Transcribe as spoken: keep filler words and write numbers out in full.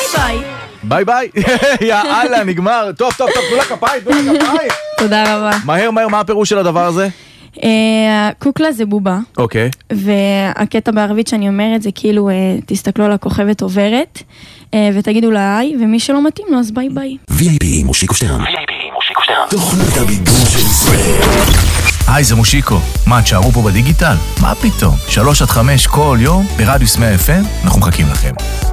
ביי. ביי ביי. יאללה, נגמר. טוב, טוב, טוב, תנו לה כפיים, תנו לה כפיים. תודה רבה. מהר, מהר, מה הפירוש של הדבר הזה? קוקלה זה בובה. אוקיי. והקטע בערבית שאני אומרת זה כאילו, תסתכלו על הכוכבת עוברת, ותגידו לה היי, ומי שלא מתאים לו אז ביי ביי. וי איי פי מושיקו שטרן. וי איי פי מושיקו שטרן. תוכנית הבידור של ישראל. היי, זה מושיקו. מה, תשארו פה בדיגיטל? מה פתאום? שלוש עד חמש כל יום ברדיוס מאה אף אם, אנחנו מחכים לכם.